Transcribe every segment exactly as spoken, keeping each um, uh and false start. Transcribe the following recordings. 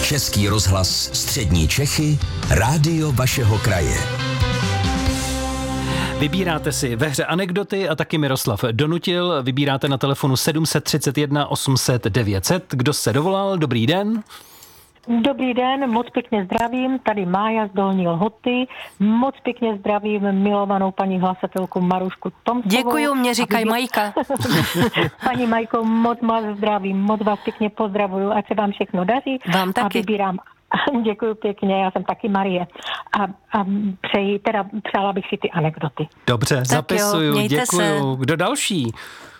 Český rozhlas Střední Čechy, rádio vašeho kraje. Vybíráte si ve hře anekdoty a taky Miroslav donutil. Vybíráte na telefonu sedm set třicet jedna osm set devět set. Kdo se dovolal? Dobrý den. Dobrý den, moc pěkně zdravím, tady Mája z Dolní Lhoty, moc pěkně zdravím milovanou paní hlasatelku Marušku Tomcovou. Děkuju, mě říkají vybí... Majka. Paní Majko, moc vás zdravím, moc vás pěkně pozdravuju, ať se vám všechno daří. Vám taky. A vybírám, děkuju pěkně, já jsem taky Marie. A, a přeji, teda přála bych si ty anekdoty. Dobře, tak zapisuju, jo, děkuju. Se. Kdo další?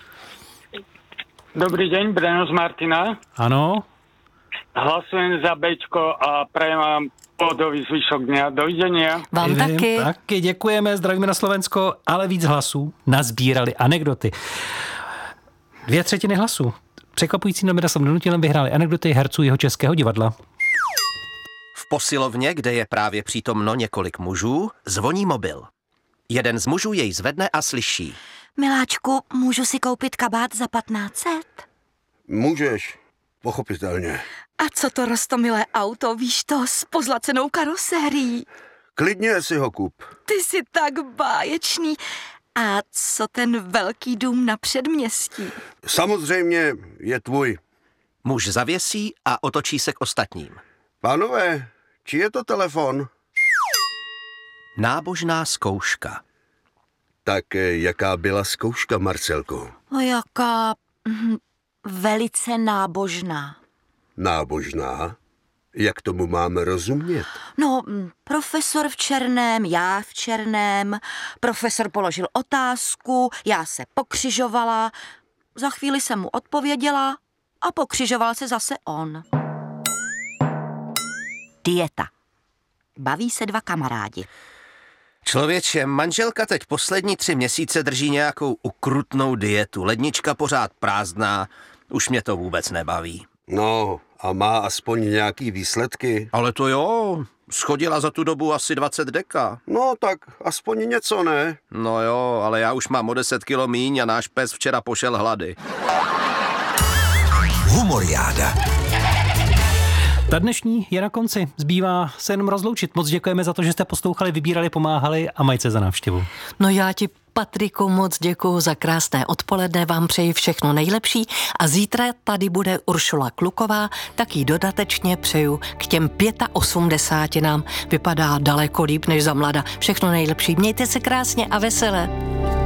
Dobrý deň, Breno z Martina. Ano. Hlasujem za Bčko a prajem vám pohodový zvyšok dňa. Dovidenia. Vám taky. Taky děkujeme, zdravíme na Slovensko, ale víc hlasů nazbírali anekdoty. Dvě třetiny hlasů. Překvapující Miroslav donutilem vyhráli anekdoty herců Jihočeského divadla. V posilovně, kde je právě přítomno několik mužů, zvoní mobil. Jeden z mužů jej zvedne a slyší. Miláčku, můžu si koupit kabát za patnáct set? Můžeš, pochopitelně. A co to roztomilé auto, víš to, s pozlacenou karosérií? Klidně si ho kup. Ty jsi tak báječný. A co ten velký dům na předměstí? Samozřejmě je tvůj. Muž zavěsí a otočí se k ostatním. Pánové, či je to telefon? Nábožná zkouška. Tak jaká byla zkouška, Marcelko? O jaká... Hm, velice nábožná. Nábožná? Jak tomu máme rozumět? No, profesor v černém, já v černém, profesor položil otázku, já se pokřižovala, za chvíli jsem mu odpověděla a pokřižoval se zase on. Dieta. Baví se dva kamarádi. Člověče, manželka teď poslední tři měsíce drží nějakou ukrutnou dietu. Lednička pořád prázdná, už mě to vůbec nebaví. No, a má aspoň nějaký výsledky? Ale to jo, schodila za tu dobu asi dvacet deka. No tak aspoň něco, ne? No jo, ale já už mám o deset kilo míň a náš pes včera pošel hlady. Humoriáda. Ta dnešní je na konci. Zbývá se jenom rozloučit. Moc děkujeme za to, že jste poslouchali, vybírali, pomáhali a Majce za návštěvu. No já ti, Patriku, moc děkuju za krásné odpoledne, vám přeji všechno nejlepší a zítra tady bude Uršula Kluková, tak jí dodatečně přeju k těm osmdesáti pěti nám. Vypadá daleko líp než za mlada. Všechno nejlepší. Mějte se krásně a vesele.